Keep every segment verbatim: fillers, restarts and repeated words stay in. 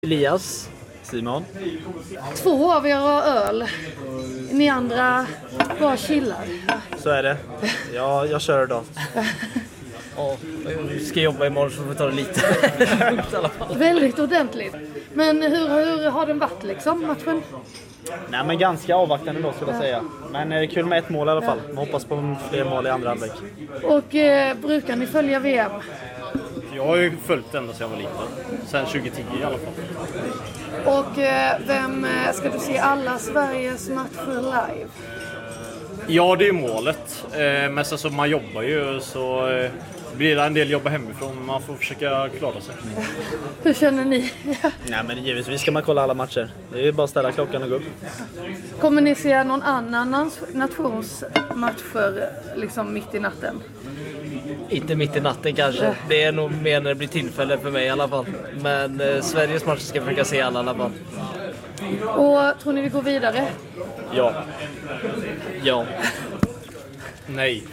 Elias, Simon. Två av er har öl. Ni andra bara chillar. Så är det. Ja, jag kör idag. Ja, jag ska jobba imorgon så får vi ta det lite. Väldigt ordentligt. Men hur, hur har den varit liksom, matchen? Nej, men ganska avvaktande då skulle jag säga. Men eh, kul med ett mål i alla fall. Man hoppas på fler mål i andra halvlek. Och eh, brukar ni följa V M? Jag har ju följt ända sedan jag var liten. Sen tjugo tio i alla fall. Och eh, vem eh, ska du se alla Sveriges matcher live? Ja, det är målet. Eh, men så, så man jobbar ju så eh, blir det en del jobba hemifrån. Man får försöka klara sig. Hur känner ni? Nej, men givetvis ska man kolla alla matcher. Det är ju bara att ställa klockan och gå upp. Kommer ni se någon annan nationsmatcher liksom mitt i natten? Inte mitt i natten kanske. Det är nog mer när det blir tillfälle för mig i alla fall. Men eh, Sveriges matcher ska jag försöka se alla i alla fall. Och tror ni vi går vidare? Ja. Ja. Nej.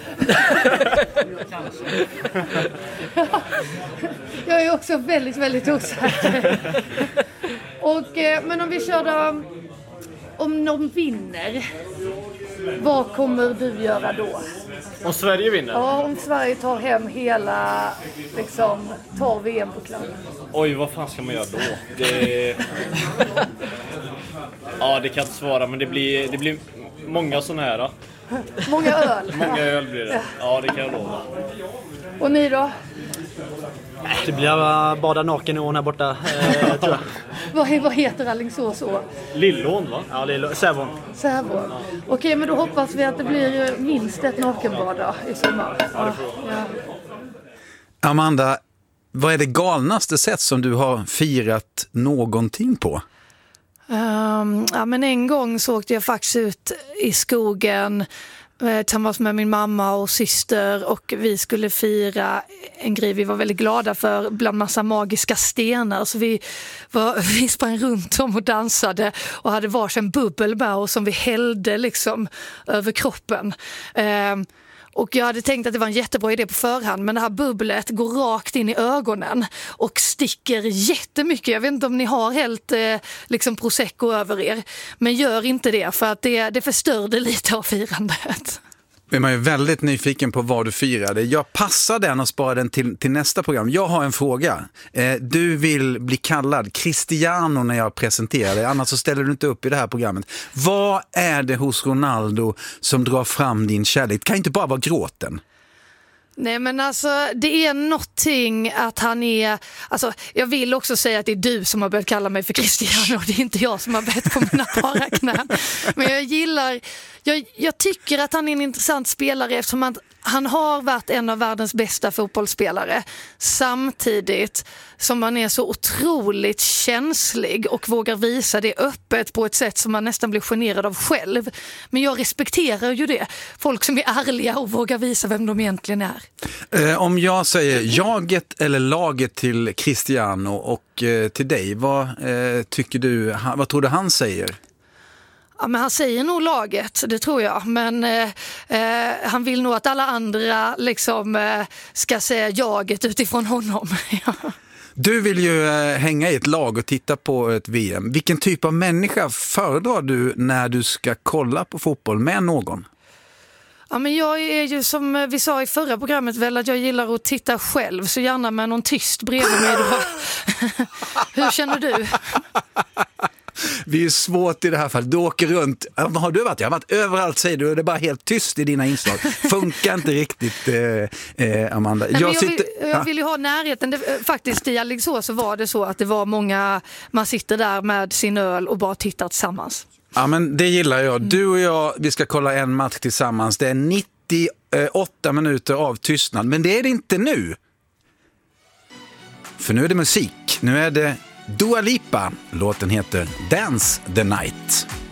Jag är också väldigt, väldigt osäker. Och, eh, men om vi kör då, om någon vinner, vad kommer du göra då? Om Sverige vinner? Ja, om Sverige tar hem hela, liksom, tar V M-pokalen. Oj, vad fan ska man göra då? Det... Ja, det kan jag inte svara, men det blir, det blir många sådana här. Då. Många öl. Många öl blir det. Ja, det kan jag lova. Och ni då? Det blir att bada naken i ån här borta, eh, tror jag. Vad, vad heter Alingsås å? Lillån, va? Ja, Lillån. Sävån. Sävån. Okej, men då hoppas vi att det blir minst ett nakenbad i sommar. Ja, ja. Amanda, vad är det galnaste sätt som du har firat någonting på? Um, ja, men en gång så åkte jag faktiskt ut i skogen eh, tillsammans med min mamma och syster och vi skulle fira en grej vi var väldigt glada för bland massa magiska stenar. Så vi, var, vi sprang runt om och dansade och hade varsin bubbel med oss som vi hällde liksom över kroppen. Um, Och jag hade tänkt att det var en jättebra idé på förhand, men det här bubblet går rakt in i ögonen och sticker jättemycket. Jag vet inte om ni har helt eh, liksom prosecco över er, men gör inte det för att det, det förstörde lite av firandet. Är man ju väldigt nyfiken på vad du firade. Jag passar den och sparar den till, till nästa program. Jag har en fråga. Eh, du vill bli kallad Cristiano när jag presenterar dig. Annars så ställer du inte upp i det här programmet. Vad är det hos Ronaldo som drar fram din kärlek? Det kan inte bara vara gråten. Nej, men alltså det är någonting att han är, alltså jag vill också säga att det är du som har börjat kalla mig för Cristiano, det är inte jag som har bett på mina bara knän. Men jag gillar, jag, jag tycker att han är en intressant spelare eftersom han, han har varit en av världens bästa fotbollsspelare samtidigt som han är så otroligt känslig och vågar visa det öppet på ett sätt som man nästan blir generad av själv. Men jag respekterar ju det. Folk som är ärliga och vågar visa vem de egentligen är. Eh, om jag säger jaget eller laget till Cristiano och eh, till dig, vad eh, tycker du, han, vad tror du han säger? Ja, men han säger nog laget, det tror jag. Men eh, eh, han vill nog att alla andra liksom, eh, ska säga jaget utifrån honom. Ja. Du vill ju eh, hänga i ett lag och titta på ett V M. Vilken typ av människa föredrar du när du ska kolla på fotboll med någon? Ja, men jag är ju som vi sa i förra programmet väl att jag gillar att titta själv, så gärna med någon tyst bredvid mig. Hur känner du? Det är svårt i det här fallet. Du åker runt. Vad har du varit? Jag har varit överallt, säger du. Det är bara helt tyst i dina inslag. Funkar inte riktigt, eh, eh, Amanda. Nej, jag, jag, sitter... vill, jag vill ju ha närheten. Det, faktiskt i Alingsås så var det så att det var många, man sitter där med sin öl och bara tittar tillsammans. Ja, men det gillar jag. Du och jag, vi ska kolla en match tillsammans. Det är nittioåtta minuter av tystnad. Men det är det inte nu. För nu är det musik. Nu är det Dua Lipa. Låten heter Dance the Night.